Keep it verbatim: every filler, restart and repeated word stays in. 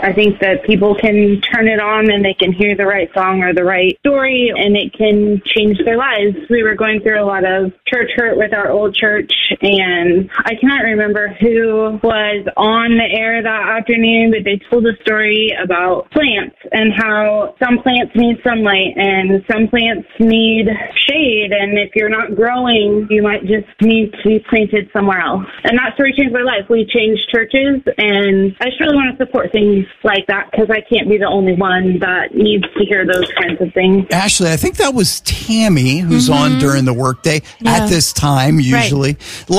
I think that people can turn it on and they can hear the right song or the right story, and it can change their lives. We were going through a lot of church hurt with our old church, and I cannot remember who was on the air that afternoon, but they told a story about plants and how some plants need sunlight and some plants need shade, and if you're not growing, you might just need to be planted somewhere else. And that story changed my life. We changed churches, and I just really want to support things like that because I can't be the only one that needs to hear those kinds of things. Ashley, I think that was Tammy who's mm-hmm. on during the workday yeah. at this time usually. Right.